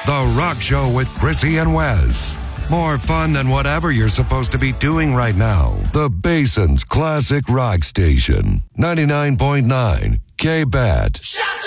The Rock Show with Chrissy and Wes. More fun than whatever you're supposed to be doing right now. The Basin's Classic Rock Station. 99.9 K-Bet.